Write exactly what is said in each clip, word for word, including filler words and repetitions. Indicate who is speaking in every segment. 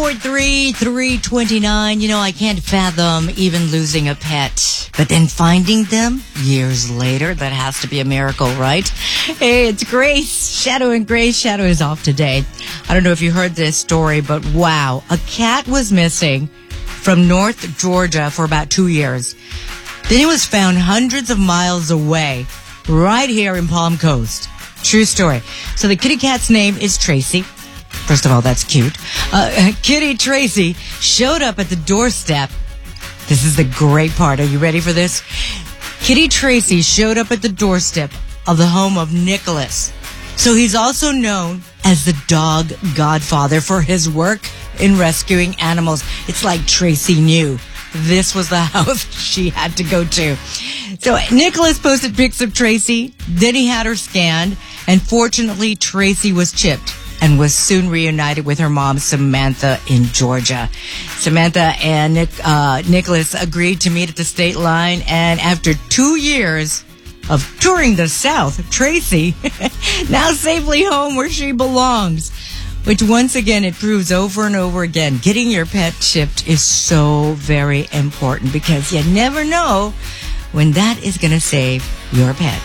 Speaker 1: four three, three two nine. You know, I can't fathom even losing a pet. But then finding them years later, that has to be a miracle, right? Hey, it's Grace. Shadow and Grace. Shadow is off today. I don't know if you heard this story, but wow. A cat was missing from North Georgia for about two years. Then it was found hundreds of miles away, right here in Palm Coast. True story. So the kitty cat's name is Tracy. First of all, that's cute. Uh, Kitty Tracy showed up at the doorstep. This is the great part. Are you ready for this? Kitty Tracy showed up at the doorstep of the home of Nicholas. So he's also known as the dog godfather for his work in rescuing animals. It's like Tracy knew this was the house she had to go to. So Nicholas posted pics of Tracy. Then he had her scanned. And fortunately, Tracy was chipped and was soon reunited with her mom, Samantha, in Georgia. Samantha and Nick, uh, Nicholas agreed to meet at the state line. And after two years of touring the South, Tracy now safely home where she belongs. Which once again, it proves over and over again, getting your pet chipped is so very important because you never know when that is going to save your pet.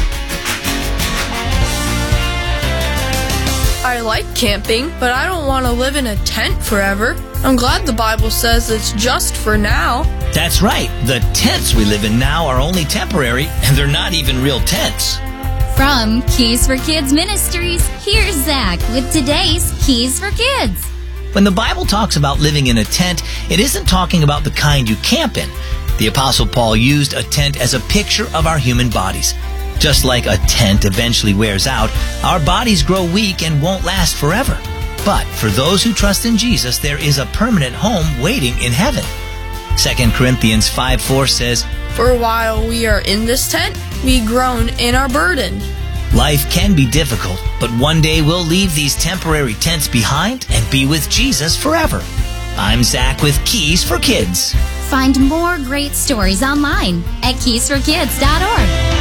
Speaker 2: I like camping, but I don't want to live in a tent forever. I'm glad the Bible says it's just for now.
Speaker 3: That's right. The tents we live in now are only temporary, and they're not even real tents.
Speaker 4: From Keys for Kids Ministries, here's Zach with today's Keys for Kids.
Speaker 3: When the Bible talks about living in a tent, it isn't talking about the kind you camp in. The Apostle Paul used a tent as a picture of our human bodies. Just like a tent eventually wears out, our bodies grow weak and won't last forever. But for those who trust in Jesus, there is a permanent home waiting in heaven. Second Corinthians five four says,
Speaker 2: For while we are in this tent, we groan and are burdened.
Speaker 3: Life can be difficult, but one day we'll leave these temporary tents behind and be with Jesus forever. I'm Zach with Keys for Kids.
Speaker 4: Find more great stories online at keys for kids dot org.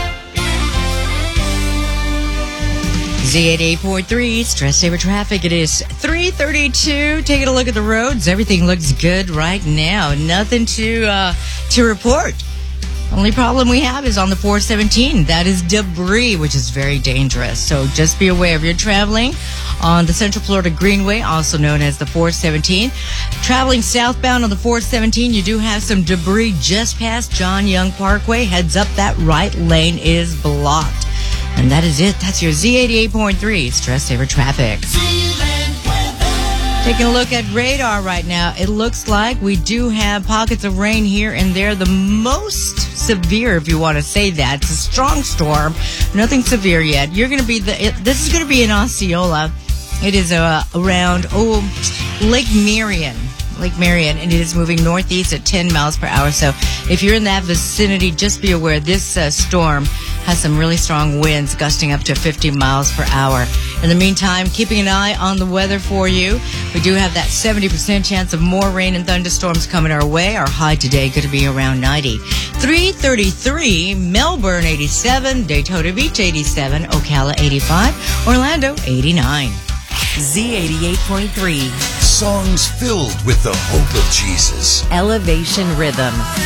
Speaker 1: Z eighty-eight point three, Stress Saver Traffic. It is three thirty-two. Taking a look at the roads. Everything looks good right now. Nothing to uh, to report. Only problem we have is on the four seventeen. That is debris, which is very dangerous. So just be aware if you're traveling on the Central Florida Greenway, also known as the four seventeen. Traveling southbound on the four seventeen, you do have some debris just past John Young Parkway. Heads up, that right lane is blocked. And that is it. That's your Z eighty-eight point three Stress Saver Traffic. Taking a look at radar right now, it looks like we do have pockets of rain here and there. The most severe, if you want to say that, it's a strong storm. Nothing severe yet. You're going to be the. It, this is going to be in Osceola. It is uh, around oh Lake Marion. Lake Marion, and it is moving northeast at ten miles per hour. So if you're in that vicinity, just be aware this uh, storm has some really strong winds gusting up to fifty miles per hour. In the meantime, keeping an eye on the weather for you. We do have that seventy percent chance of more rain and thunderstorms coming our way. Our high today going to be around ninety. three thirty-three, Melbourne eighty-seven, Daytona Beach eighty-seven, Ocala eighty-five, Orlando eighty-nine.
Speaker 5: Z eighty-eight point three.
Speaker 6: Songs filled with the hope of Jesus.
Speaker 5: Elevation Rhythm.